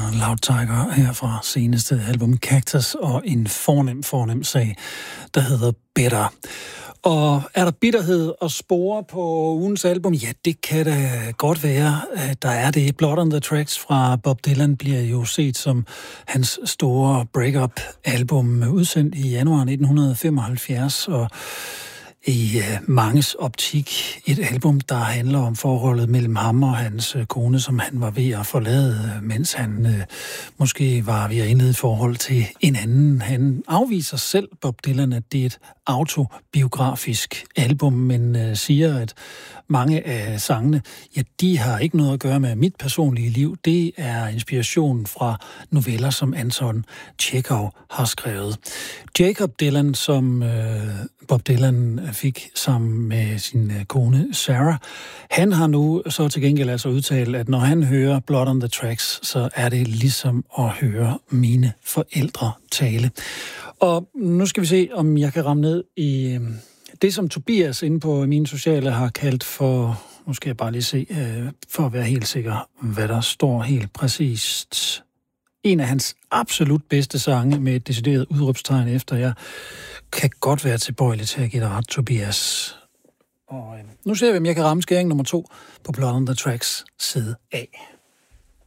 Loud Tiger her fra seneste album Cactus, og en fornem sag, der hedder Bitter. Og er der bitterhed at spore på ugens album? Ja, det kan da godt være. Der er det. Blood on the Tracks fra Bob Dylan bliver jo set som hans store break-up-album, udsendt i januar 1975, og i manges optik et album, der handler om forholdet mellem ham og hans kone, som han var ved at forlade, mens han måske var ved at indlede forhold til en anden. Han afviser selv, Bob Dylan, at det er et autobiografisk album, men siger, at mange af sangene, ja, de har ikke noget at gøre med mit personlige liv. Det er inspiration fra noveller, som Anton Tjekhov har skrevet. Jacob Dylan, som Bob Dylan fik sammen med sin kone Sarah, han har nu så til gengæld altså udtalt, at når han hører Blood on the Tracks, så er det ligesom at høre mine forældre tale. Og nu skal vi se, om jeg kan ramme ned i det, som Tobias inde på mine sociale har kaldt for, nu skal jeg bare lige se, for at være helt sikker, hvad der står helt præcist. En af hans absolut bedste sange med et decideret udråbstegn efter. Jeg kan godt være tilbøjelig til at give dig ret, Tobias. Og nu ser vi, om jeg kan ramme skæring nummer 2 på Blood on the Tracks side A.